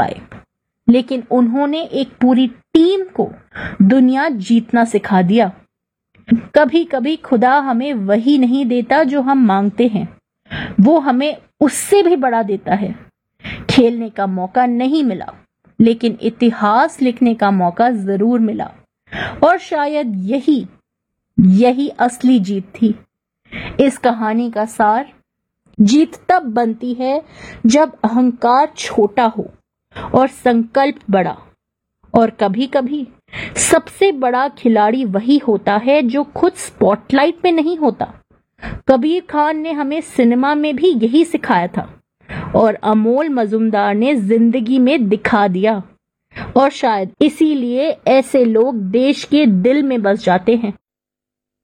पाए, लेकिन उन्होंने एक पूरी टीम को दुनिया जीतना सिखा दिया। कभी कभी खुदा हमें वही नहीं देता जो हम मांगते हैं, वो हमें उससे भी बड़ा देता है। खेलने का मौका नहीं मिला, लेकिन इतिहास लिखने का मौका जरूर मिला, और शायद यही असली जीत थी। इस कहानी का सार, जीत तब बनती है जब अहंकार छोटा हो और संकल्प बड़ा। और कभी कभी सबसे बड़ा खिलाड़ी वही होता है जो खुद स्पॉटलाइट में नहीं होता। कबीर खान ने हमें सिनेमा में भी यही सिखाया था, और अमोल मजुमदार ने जिंदगी में दिखा दिया। और शायद इसीलिए ऐसे लोग देश के दिल में बस जाते हैं।